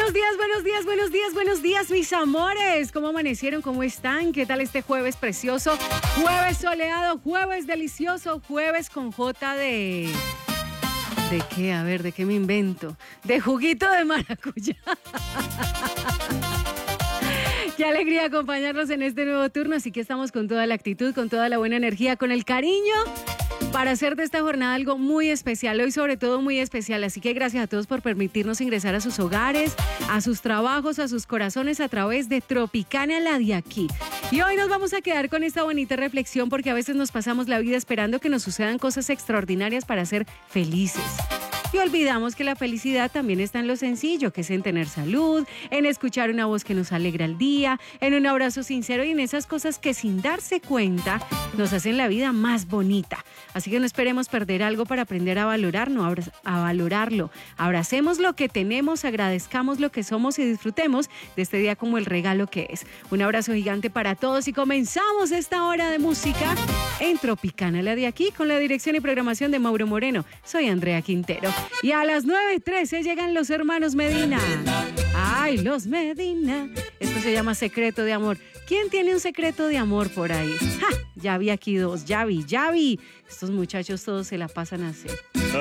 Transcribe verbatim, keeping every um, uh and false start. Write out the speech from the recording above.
Buenos días, buenos días, buenos días, buenos días, mis amores. ¿Cómo amanecieron? ¿Cómo están? ¿Qué tal este jueves precioso? Jueves soleado, jueves delicioso, jueves con J de... ¿De qué? A ver, ¿de qué me invento? De juguito de maracuyá. Qué alegría acompañarnos en este nuevo turno, así que estamos con toda la actitud, con toda la buena energía, con el cariño para hacer de esta jornada algo muy especial, hoy sobre todo muy especial, así que gracias a todos por permitirnos ingresar a sus hogares, a sus trabajos, a sus corazones a través de Tropicana, la de aquí. Y hoy nos vamos a quedar con esta bonita reflexión porque a veces nos pasamos la vida esperando que nos sucedan cosas extraordinarias para ser felices. Y olvidamos que la felicidad también está en lo sencillo, que es en tener salud, en escuchar una voz que nos alegra el día, en un abrazo sincero y en esas cosas que sin darse cuenta nos hacen la vida más bonita. Así que no esperemos perder algo para aprender a valorarnos, a valorarlo. Abracemos lo que tenemos, agradezcamos lo que somos y disfrutemos de este día como el regalo que es. Un abrazo gigante para todos y comenzamos esta hora de música en Tropicana, la de aquí, con la dirección y programación de Mauro Moreno. Soy Andrea Quintero. Y a las nueve trece llegan los hermanos Medina. ¡Ay, los Medina! Esto se llama Secreto de Amor. ¿Quién tiene un secreto de amor por ahí? ¡Ja! Ya vi aquí dos, ya vi, ya vi. Estos muchachos todos se la pasan así.